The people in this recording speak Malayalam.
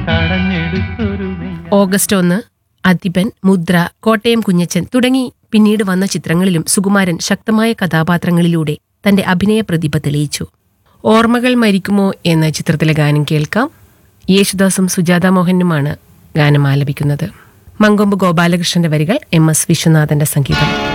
ഓഗസ്റ്റ് 1, അധിപൻ, മുദ്ര, കോട്ടയം കുഞ്ഞച്ചൻ തുടങ്ങി പിന്നീട് വന്ന ചിത്രങ്ങളിലും സുകുമാരൻ ശക്തമായ കഥാപാത്രങ്ങളിലൂടെ തന്റെ അഭിനയ പ്രതിഭ തെളിയിച്ചു. ഓർമ്മകൾ മരിക്കുമോ എന്ന ചിത്രത്തിലെ ഗാനം കേൾക്കാം. യേശുദാസും സുജാത മോഹനുമാണ് ഗാനം ആലപിക്കുന്നത്. മങ്കൊമ്പ് ഗോപാലകൃഷ്ണന്റെ വരികൾ, എം എസ് വിശ്വനാഥന്റെ സംഗീതം.